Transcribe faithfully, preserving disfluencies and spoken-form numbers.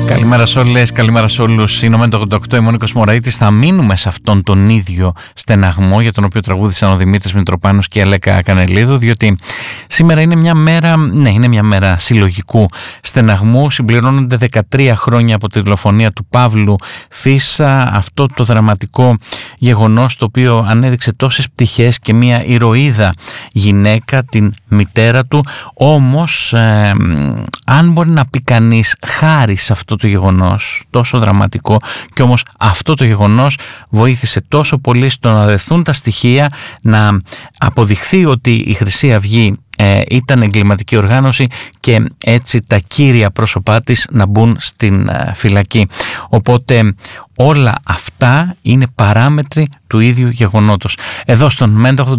Καλημέρα σε όλες, καλημέρα σε όλους. Είναι ο Μεν το ογδόντα οκτώ, είμαι ο Νίκος Μωραΐτης. Θα μείνουμε σε αυτόν τον ίδιο στεναγμό για τον οποίο τραγούδησαν ο Δημήτρης Μητροπάνος και η Αλέκα Κανελίδου, διότι σήμερα είναι μια μέρα, ναι, είναι μια μέρα συλλογικού στεναγμού. Συμπληρώνονται δεκατρία χρόνια από τη δολοφονία του Παύλου Φίσα, αυτό το δραματικό γεγονός το οποίο ανέδειξε τόσες πτυχές και μια ηρωίδα γυναίκα, την μητέρα του. Όμως, ε, αν μπορεί να πει κανείς χάρη σε αυτό το γεγονός τόσο δραματικό, και όμως αυτό το γεγονός βοήθησε τόσο πολύ στο να δεθούν τα στοιχεία, να αποδειχθεί ότι η Χρυσή Αυγή ε, ήταν εγκληματική οργάνωση και έτσι τα κύρια πρόσωπά της να μπουν στην ε, φυλακή. Οπότε όλα αυτά είναι παράμετροι του ίδιου γεγονότος. Εδώ στον Μεν